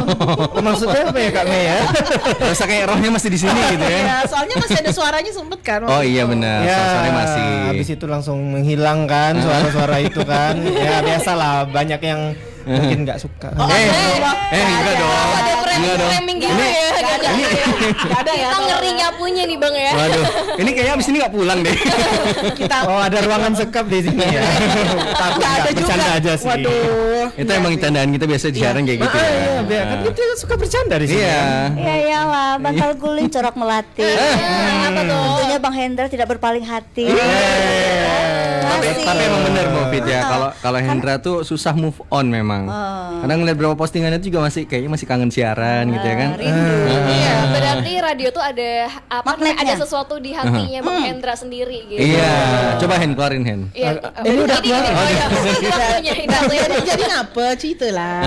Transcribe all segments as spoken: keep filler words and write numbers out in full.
Oh, maksudnya apa ya Kak Mei ya? Rasa kayak rohnya masih di sini gitu ya. Ya, soalnya masih ada suaranya sempet kan. Oh iya benar, Ya, suaranya masih. habis itu langsung menghilang kan suara-suara itu kan. Ya biasalah, banyak yang mungkin nggak suka. Oh, Eh, eh, eh enggak dong. Ada Enggak dong. framing gitu ya. Gak ada, gak ada ya. Kita ngeri nyapunya nih Bang ya. Waduh, ini kayaknya abis ini nggak pulang deh. Kita Oh, ada ruangan sekap di sini ya. Takut nggak ada nggak, juga. bercanda aja sih. Waduh. Itu emang candaan kita biasa di siaran kayak gitu Ah, ya. iya, biar kan kita suka bercanda di sini. Iya. Ya iyalah, bantal guling corak melati. Nah, apa tuh? Tentunya Bang Hendra tidak berpaling hati. Tapi, Masih. tapi emang bener Mbak Fit ya. Kalau kalau Hendra tuh susah move on memang. Kadang ngeliat berapa postingannya tuh juga masih kayaknya masih kangen siaran gitu ya kan. Rindu. Iya, berarti radio tuh ada apa namanya, Magnetnya. ada sesuatu di hatinya Bang Hendra sendiri gitu. Iya, coba Hen keluarin Hen. Iya. Ini udah keluar. Oh iya, kita punya kita punya. Jadi jadi ngapa cerita lah.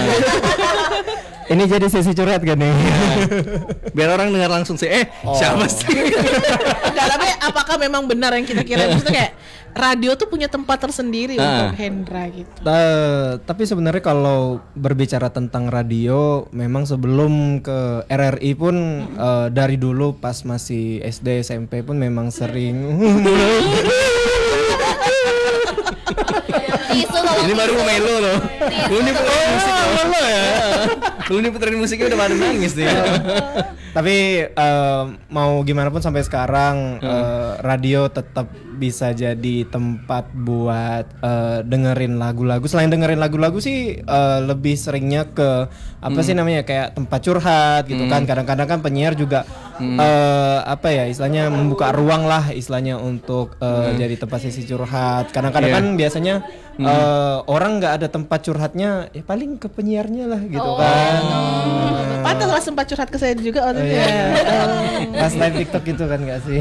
Ini jadi sesi curhat kan nih. Biar orang dengar langsung sih. Eh, siapa sih? Enggak, tapi apakah memang benar yang kita kira? Maksudnya kayak radio tuh punya tempat tersendiri Ah. untuk Hendra gitu. Ta- tapi sebenarnya kalau berbicara tentang radio, memang sebelum ke R R I pun eh, dari dulu pas masih S D S M P pun memang sering. Isu kalau Ini baru melo loh. Belum diputerin musik loh ya. Belum diputerin musiknya udah pada nangis nih. Tapi eh, mau gimana pun sampai sekarang eh, radio tetap bisa jadi tempat buat eh, dengerin lagu-lagu. Selain dengerin lagu-lagu sih eh, lebih seringnya ke apa sih namanya kayak tempat curhat gitu kan. Kadang-kadang kan penyiar juga eh, apa ya istilahnya membuka ruang lah istilahnya untuk eh, jadi tempat sesi curhat. Kadang-kadang Iya. kan biasanya eh, orang nggak ada tempat curhatnya, ya paling ke penyiarnya lah gitu kan. Pantas lah sempat curhat ke saya juga waktu itu. Iya. Pas live TikTok gitu kan nggak sih?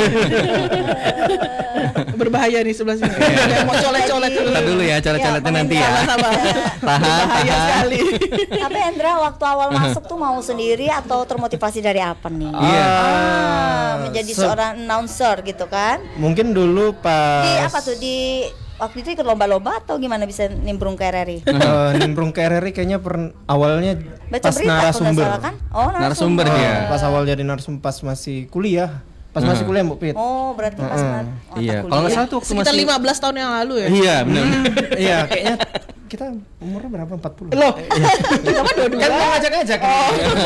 Berbahaya nih sebelah sini. Ada yang mau colet-colet dulu. Kita dulu ya, colet-coletnya Ya, nanti ya. Sama-sama. Tahan, Bahaya tahan. sekali. Tapi Hendra waktu awal masuk tuh mau sendiri atau termotivasi dari apa nih? Iya. Ah, menjadi se- seorang announcer gitu kan? Mungkin dulu pas Di apa tuh di waktu itu ikut lomba-lomba atau gimana bisa nimbrung ke R R I? eh, nimbrung ke R R I kayaknya per, awalnya Baca pas berita kalau nggak narasumber. salah kan? Oh, Narasumber Eh, dia. Pas awal jadi narasumber pas masih kuliah. Pas masih kuliah Mbak Pit. Oh, berarti pas mat- mata Iya. Kalau nggak kuliah. salah tuh waktu Sekitar masih. lima belas tahun yang lalu ya. Iya, benar. Iya, kayaknya kita umurnya berapa? empat puluh. Loh, kita kan dua-dua. Kan mau ngajak-ngajak kan.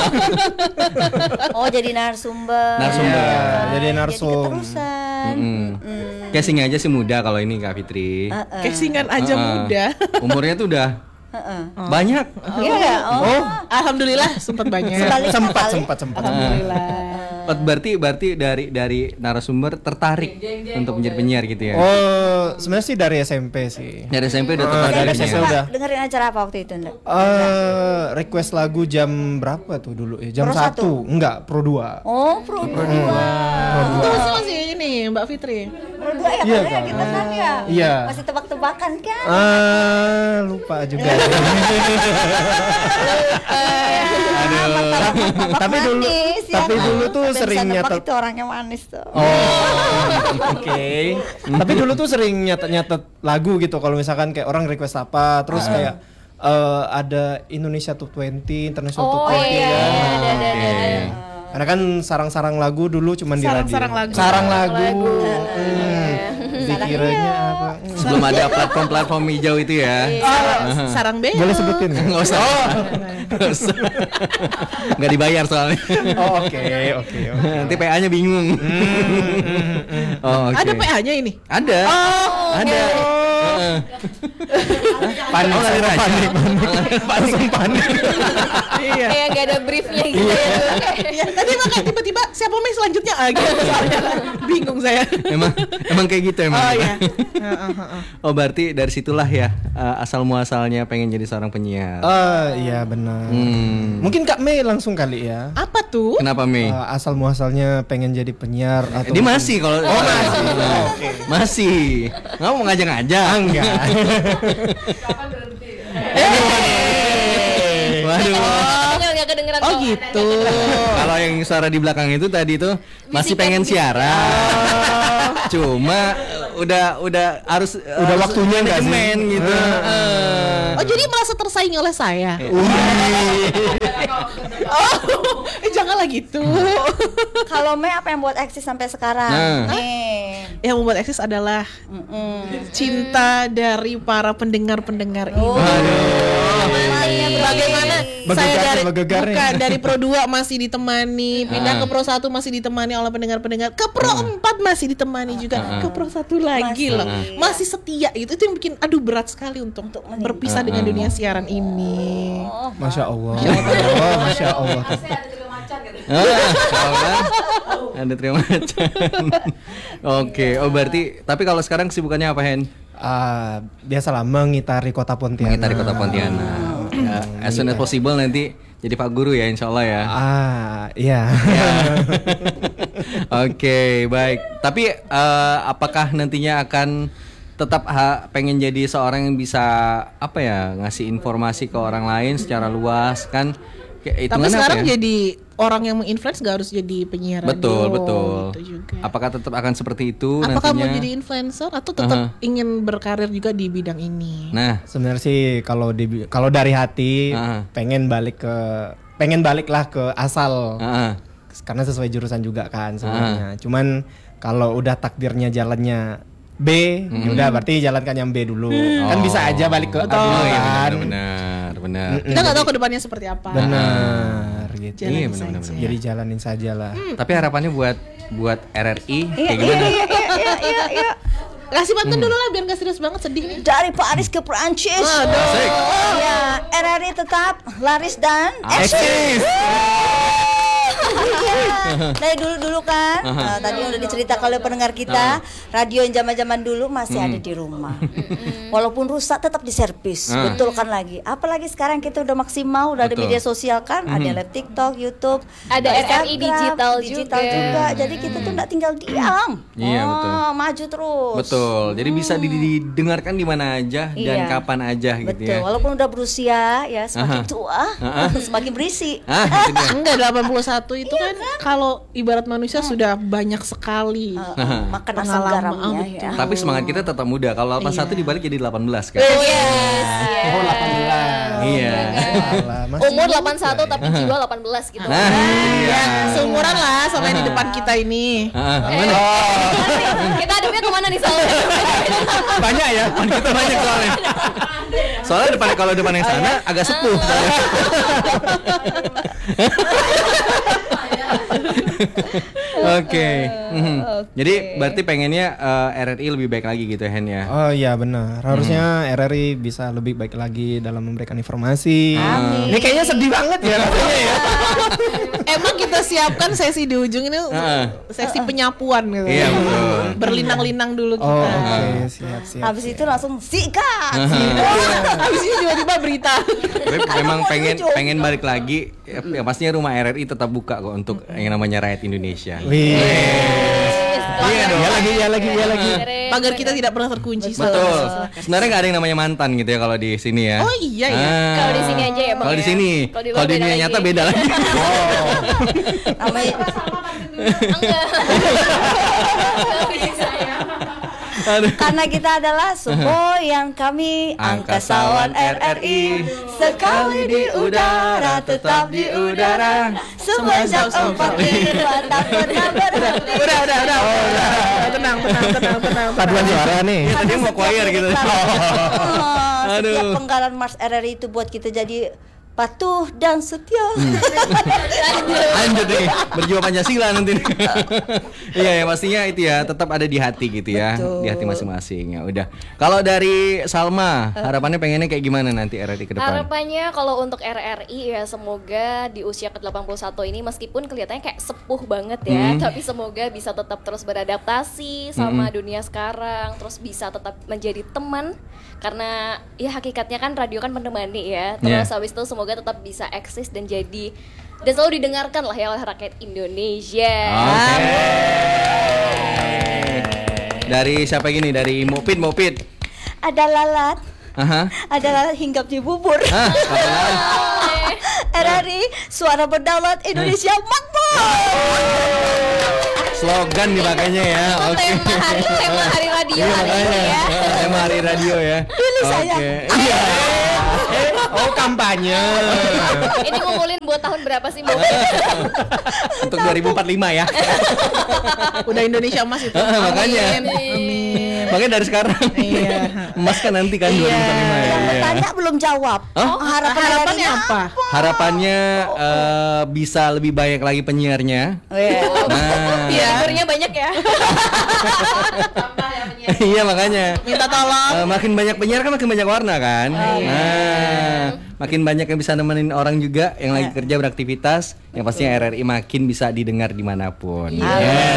Oh, jadi narasumber. Narasumber. Iya, jadi Jadi narsum. keterusan. Hmm. Casing aja sih muda kalau ini Kak Fitri. Casingan aja Heeh. muda. Umurnya tuh udah banyak. Iya ya. Oh, Alhamdulillah sempat banyak. Sebaliknya Sempat, kali. sempat, sempat. Alhamdulillah. Berarti berarti dari dari narasumber tertarik untuk menjadi penyiar gitu ya. Oh, sebenarnya sih dari S M P sih. Dari S M P udah Ah, tertarik dari penyiar. S M P udah. Dengerin acara apa waktu itu, Ndra? Eh, request lagu jam berapa tuh dulu ya? Jam Pro satu? satu. Enggak, Pro dua. Oh, Pro dua. Itu masih masih ini Mbak Fitri. Pro dua ya, Iya, kalau ya kan? kita kan ya. Iya. Masih tebak-tebakan kan? Ah, lupa juga. Tapi dulu Manis, ya tapi kan? dulu tuh Sampai bisa sering nebak nyatet. itu orangnya manis tuh. Oh, oke. Tapi dulu tuh sering nyatet-nyatet lagu gitu kalau misalkan kayak orang request apa, terus kayak eh, ada Indonesia Top dua puluh, International Top Oh dua puluh iya, kan. ada ada ada. Oke. ada. Karena kan sarang-sarang lagu dulu cuma di radio. Sarang-sarang lagu. Sarang lagu. Hmm. Dikiranya apa? Sebelum ada platform-platform hijau itu ya. Oh, sarang B. Boleh sebutin nggak? Nggak usah. Nggak usah. Nggak dibayar soalnya. Oh, oke, oke, oke. Nanti P A-nya bingung. Oh, oke. Ada P A-nya ini. Ada. Ada. Heeh. Panik, Oh, nggak saya ada panik, panik. langsung panik. Iya. Kayak gak ada briefnya gitu ya. Iya, tadi makanya tiba-tiba siapa main selanjutnya ah gitu soalnya. Bingung saya. Emang emang kayak gitu emang. Oh iya. Oh berarti dari situlah ya uh, asal muasalnya pengen jadi seorang penyiar. Ah, iya benar. Hmm. Mungkin Kak Mei langsung kali ya. Apa tuh? Kenapa Mei? Eh, asal muasalnya pengen jadi penyiar atau Dia masih kalau Oh, masih. Nah, masih. Nggak mau ngajak-ngajak. enggak. Waduh. Tinggal gak kedengeran. Oh kok. gitu. Kalau yang suara di belakang itu tadi tuh masih pengen siaran. Cuma udah udah harus Udah waktunya nggak sih? manajemen gitu. Ah. Oh jadi merasa tersaingi oleh saya. Wih. lah gitu. Kalau Mei apa yang buat eksis sampai sekarang? Nah. Nih. Yang membuat eksis adalah Mm-mm. cinta dari para pendengar-pendengar ini. Bagaimana Bergegar saya nih, dari bergegar nih. bukan dari Pro dua masih ditemani, pindah Ah. ke Pro satu masih ditemani oleh pendengar-pendengar, ke Pro empat masih ditemani juga, Ah. ke Pro satu lagi Masih. loh. Masih setia itu itu yang bikin aduh berat sekali untuk, Untuk menikah. berpisah dengan dunia siaran ini. Oh, Masya Allah. Oh, Masya Allah. Ah, tahu kan? Ada terima macan. Oke, oh berarti tapi kalau sekarang kesibukannya apa, Hen? Ah, biasalah mengitari kota Pontianak. Mengitari kota Pontianak. Ya, as soon as possible nanti jadi Pak Guru ya, insya Allah ya. Ah, iya. Oke, baik. Tapi eh, apakah nantinya akan tetap ha- pengen jadi seorang yang bisa apa ya ngasih informasi ke orang lain secara luas kan? Kayak Tapi hitungannya apa sekarang ya? jadi orang yang menginfluence gak harus jadi penyiar radio. Betul, betul. Gitu juga. Apakah tetap akan seperti itu Apakah nantinya? mau jadi influencer atau tetap Aha. ingin berkarir juga di bidang ini? Nah, Sebenarnya sih kalau di kalau dari hati Ah. pengen balik ke pengen baliklah ke asal. ah, Karena sesuai jurusan juga kan sebenarnya. Cuman kalau udah takdirnya jalannya B, ya udah berarti jalankan yang B dulu. Kan bisa aja balik ke A dulu oh iya kan. benar, benar. Kita nggak tahu kedepannya seperti apa. Benar gitu. Iya benar, benar. Jadi jalanin saja lah. Tapi harapannya buat buat R R I Iya, kayak iya, gimana? iya, iya, iya, iya. Kasih pantun dulu lah biar gak serius banget, sedih nih. Dari Paris ke Perancis. Asik. Ya, R R I tetap laris dan Eksis. Iya. Dari dulu-dulu kan, nah, tadi udah diceritakan oleh pendengar kita, radio yang zaman-zaman dulu masih ada di rumah. Walaupun rusak tetap diservis, Ah. betul kan lagi. Apalagi sekarang kita udah maksimal, udah ada Betul. media sosial kan, ada live TikTok, YouTube, Ada Instagram, R R I digital digital juga. juga. Jadi kita tuh nggak tinggal diam. Iya, Oh, betul. maju terus. Betul. Jadi bisa didengarkan di mana aja dan Iya. kapan aja gitu Betul. ya. Walaupun udah berusia ya semakin Aha. tua, Aha. semakin berisi. Ah, itu dia. Enggak, delapan puluh satu itu kan kalau ibarat manusia sudah banyak sekali. Uh, makan asam Pengalaman, garamnya ah, ya. Tapi semangat kita tetap muda. Kalau delapan puluh satu Iya. dibalik jadi delapan belas kan. Oh yes, Oh, delapan belas. Iya. Alah, masih Umur muda delapan puluh satu ya. tapi jiwa delapan belas gitu. Nah, iya. Seumuran lah sama yang di depan kita ini. Ah, Eh, gimana? Kita ademnya kemana nih soalnya? Banyak ya, depan kita banyak soalnya. Soalnya depan kalau depan yang sana agak sepuh. soalnya. Oke. Mhm. Jadi berarti pengennya eh, R R I lebih baik lagi gitu ya, Hen ya. Oh iya benar. Harusnya R R I bisa lebih baik lagi dalam memberikan informasi. Amin. Ini kayaknya sedih banget ya rasanya ya. Emang kita siapkan sesi di ujung ini Heeh. sesi penyapuan gitu. Iya, betul. Berlinang-linang dulu kita. Oh oke siap siap. Habis itu langsung sikat. Habis ini tiba-tiba berita. Tapi memang mau pengen lucu. pengen balik lagi. Ya, ya pastinya rumah R R I tetap buka kok untuk yang namanya rakyat Indonesia. Wih. Iya dong. Iya lagi, iya lagi, iya lagi. Pagar kita tidak pernah terkunci. Betul. Sebenarnya nggak ada yang namanya mantan gitu ya kalau di sini ya. Oh iya ya. Ah. Kalau di sini aja ya, Bang, Kalau di ya. sini. Kalau di luar Kalau di beda dunia lagi. nyata beda lagi. Namanya Enggak. Aduh. karena kita adalah suku yang kami Angkasawan angkasawan R R I sekali di udara tetap di udara semenjak empat lima tak pernah berhenti. Udah, udah, udah. Tenang, tenang, tenang, tenang. Paduan suara nih. Iya, tadi mau choir gitu. Oh, Aduh. setiap penggalan Mars R R I itu buat kita jadi patuh dan setia. Lanjut nih, berjiwa Pancasila nanti nih. Iya ya pastinya itu ya tetap ada di hati gitu ya, Betul. di hati masing-masing ya udah. Kalau dari Salma, harapannya pengennya kayak gimana nanti R R I ke depan? Harapannya kalau untuk R R I ya semoga di usia ke delapan puluh satu ini meskipun kelihatannya kayak sepuh banget ya, Hmm. tapi semoga bisa tetap terus beradaptasi sama dunia sekarang, terus bisa tetap menjadi teman karena ya hakikatnya kan radio kan menemani ya. Terus Yeah. habis itu semoga tetap bisa eksis dan jadi dan selalu didengarkan lah ya oleh rakyat Indonesia. Oke. Dari siapa gini? Dari Mopit Mopit. Ada lalat, Aha. ada lalat hinggap di bubur. Hah, apa lagi? R R I suara berdaulat Indonesia makmur. Slogan dipakainya ya. Itu Oke. tema hari tema hari radio Iya hari ini makanya. ya. Tema hari radio ya. Pilih saya. Oke. Iya. Eh, oh kampanye. Ini ngumpulin buat tahun berapa sih, Bu? Untuk dua ribu empat puluh lima ya. Udah Indonesia emas itu. Makanya. Amin. Makanya dari sekarang. Iya. Emas kan nanti kan dua ribu empat puluh lima ya. Yang Iya. bertanya belum jawab. Hah? Harapan Harapannya apa? Harapannya eh, bisa lebih banyak lagi penyiarnya. Iya. Nah, Iya, liburnya banyak ya. iya makanya. Minta tolong. Eh, makin banyak penyiar kan makin banyak warna kan. Nah, makin banyak yang bisa nemenin orang juga yang lagi kerja beraktivitas. Yang pastinya R R I makin bisa didengar dimanapun.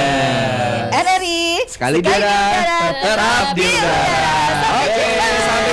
Yeah. R R I Sekali di udara, tetap di udara. Oke, sampai